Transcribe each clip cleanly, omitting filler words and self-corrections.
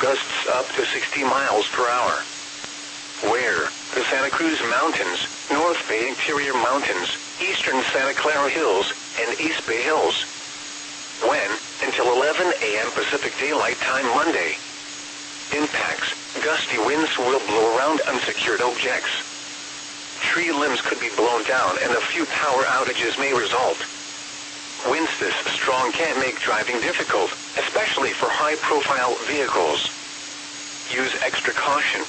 gusts up to 60 miles per hour. Where? The Santa Cruz Mountains, North Bay Interior Mountains, Eastern Santa Clara Hills, and East Bay Hills. When? Until 11 a.m. Pacific Daylight Time Monday. Impacts. Gusty winds will blow around unsecured objects. Tree limbs could be blown down and a few power outages may result. Winds this strong can make driving difficult, especially for high-profile vehicles. Use extra caution.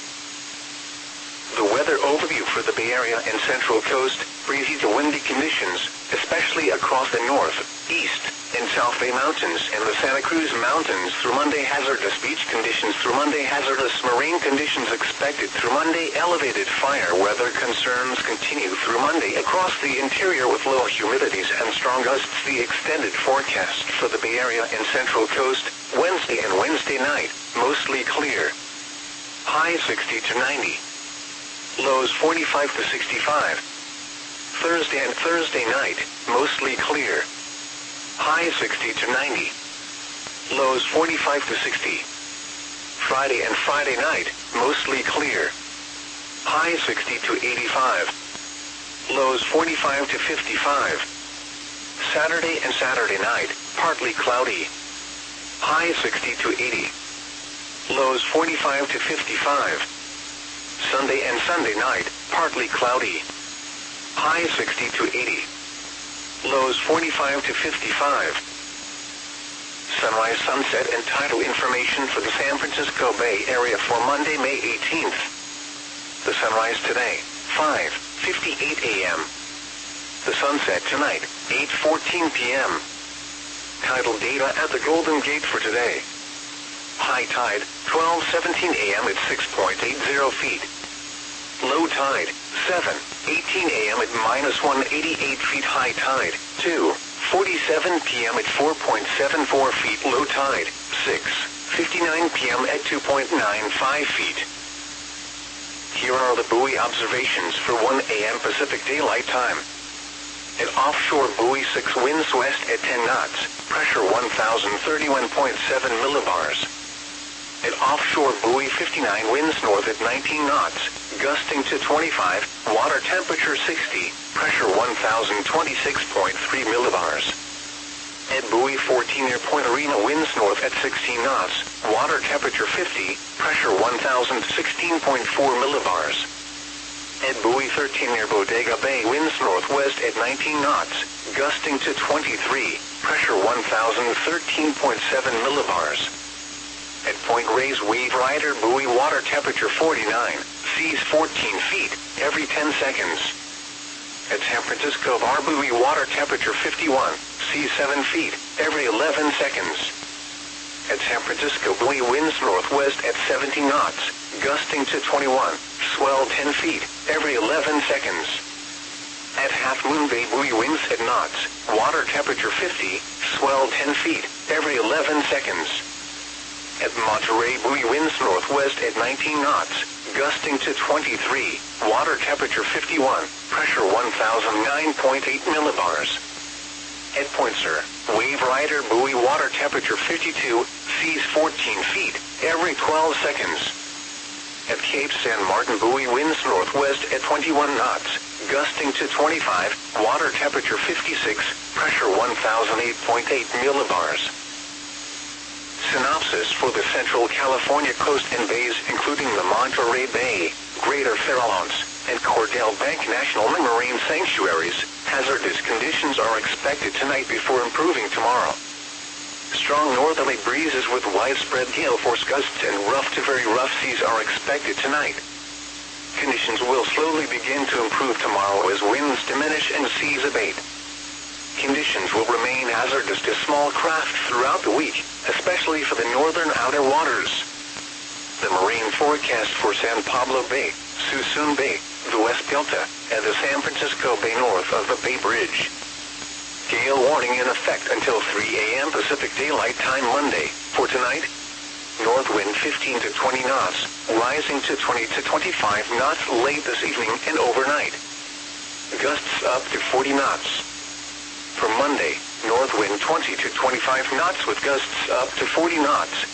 The weather overview for the Bay Area and Central Coast: breezy to windy conditions, especially across the North, East, and South Bay Mountains and the Santa Cruz Mountains through Monday. Hazardous beach conditions through Monday. Hazardous marine conditions expected through Monday. Elevated fire weather concerns continue through Monday across the interior with low humidities and strong gusts. The extended forecast for the Bay Area and Central Coast: Wednesday and Wednesday night, mostly clear. High 60 to 90. Lows 45 to 65. Thursday and Thursday night, mostly clear. High 60 to 90. Lows 45 to 60. Friday and Friday night, mostly clear. High 60 to 85. Lows 45 to 55. Saturday and Saturday night, partly cloudy. High 60 to 80. Lows 45 to 55. Sunday and Sunday night, partly cloudy. High 60 to 80. Lows 45 to 55. Sunrise, sunset, and tidal information for the San Francisco Bay Area for Monday, May 18th. The sunrise today, 5:58 a.m. The sunset tonight, 8:14 p.m. Tidal data at the Golden Gate for today. High tide, 12:17 a.m. at 6.80 feet. Low tide, 7:18 a.m. at -188 feet. High tide, 2:47 p.m. at 4.74 feet. Low tide, 6:59 p.m. at 2.95 feet. Here are the buoy observations for 1 a.m. Pacific Daylight Time. At offshore buoy 6, winds west at 10 knots, pressure 1,031.7 millibars. At offshore buoy 59, winds north at 19 knots, gusting to 25, water temperature 60, pressure 1,026.3 millibars. At buoy 14 near Point Arena, winds north at 16 knots, water temperature 50, pressure 1,016.4 millibars. At buoy 13 near Bodega Bay, winds northwest at 19 knots, gusting to 23, pressure 1,013.7 millibars. At Point Reyes Wave Rider buoy, water temperature 49, seas 14 feet, every 10 seconds. At San Francisco Bar buoy, water temperature 51, seas 7 feet, every 11 seconds. At San Francisco buoy, winds northwest at 70 knots, gusting to 21, swell 10 feet, every 11 seconds. At Half Moon Bay buoy, winds at knots, water temperature 50, swell 10 feet, every 11 seconds. At Monterey buoy, winds northwest at 19 knots, gusting to 23, water temperature 51, pressure 1,009.8 millibars. At Point Sur, Wave Rider buoy, water temperature 52, seas 14 feet, every 12 seconds. At Cape San Martin buoy, winds northwest at 21 knots, gusting to 25, water temperature 56, pressure 1,008.8 millibars. Synopsis for the Central California coast and bays, including the Monterey Bay, Greater Farallones, and Cordell Bank National Marine Sanctuaries. Hazardous conditions are expected tonight before improving tomorrow. Strong northerly breezes with widespread gale force gusts and rough to very rough seas are expected tonight. Conditions will slowly begin to improve tomorrow as winds diminish and seas abate. Conditions will remain hazardous to small craft throughout the week, especially for the northern outer waters. The marine forecast for San Pablo Bay, Suisun Bay, the West Delta, and the San Francisco Bay north of the Bay Bridge. Gale warning in effect until 3 a.m. Pacific Daylight Time Monday. For tonight, north wind 15 to 20 knots, rising to 20 to 25 knots late this evening and overnight. Gusts up to 40 knots. For Monday, north wind 20 to 25 knots with gusts up to 40 knots.